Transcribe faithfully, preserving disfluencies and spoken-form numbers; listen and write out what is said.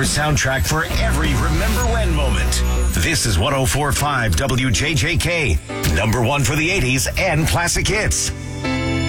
your soundtrack for every Remember When moment. This is one oh four point five W J J K, number one for the eighties and classic hits.